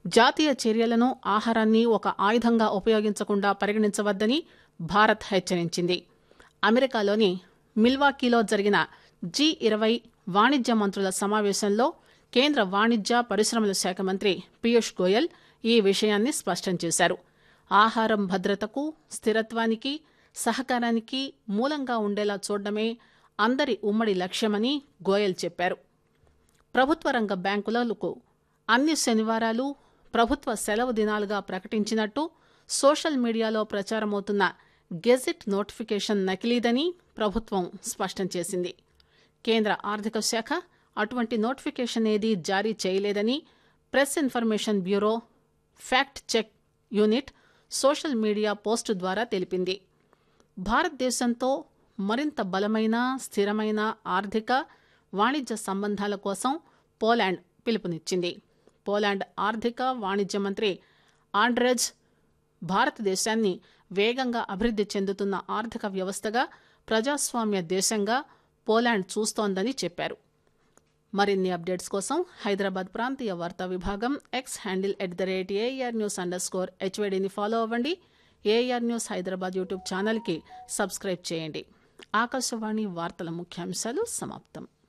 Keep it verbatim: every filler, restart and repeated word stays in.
జాతీయ చర్యలను ఆహారాన్ని ఒక ఆయుధంగా ఉపయోగించకుండా పరిగణించవద్దని భారత్ హెచ్చరించింది. అమెరికాలోని మిల్వాకీలో జరిగిన జీ ఇరవై వాణిజ్య మంత్రుల సమావేశంలో కేంద్ర వాణిజ్య పరిశ్రమల శాఖ మంత్రి పీయూష్ గోయల్ ఈ విషయాన్ని స్పష్టం చేశారు. ఆహారం భద్రతకు, స్థిరత్వానికి, సహకారానికి మూలంగా ఉండేలా చూడడమే అందరి ఉమ్మడి లక్ష్యమని గోయల్ చెప్పారు. ప్రభుత్వ రంగ బ్యాంకులకు అన్ని శనివారాలు ప్రభుత్వ సెలవు దినాలుగా ప్రకటించినట్టు సోషల్ మీడియాలో ప్రచారమవుతున్న గెజిట్ నోటిఫికేషన్ నకిలీదని ప్రభుత్వం స్పష్టం చేసింది. కేంద్ర ఆర్థిక శాఖ అటువంటి నోటిఫికేషన్ ఏదీ జారీ చేయలేదని press information bureau fact check unit social media post ద్వారా తెలిపింది. భారతదేశంతో మరింత బలమైన, స్థిరమైన ఆర్థిక, వాణిజ్య సంబంధాల కోసం పోలాండ్ పిలుపునిచ్చింది. పోలాండ్ ఆర్థిక, వాణిజ్య మంత్రి ఆండ్రెజ్ భారతదేశాన్ని వేగంగా అభివృద్ధి చెందుతున్న ఆర్థిక వ్యవస్థగా, ప్రజాస్వామ్య దేశంగా పోలాండ్ చూస్తోందని చెప్పారు. మరిన్ని అప్డేట్స్ కోసం హైదరాబాద్ ప్రాంతీయ వార్తా విభాగం X handle at the rate AR news under score హెచ్వైడీని follow అవ్వండి. ఏఆర్ న్యూస్ హైదరాబాద్ యూట్యూబ్ ఛానల్కి సబ్స్క్రైబ్ చేయండి. ఆకాశవాణి వార్తల ముఖ్యాంశాలు సమాప్తం.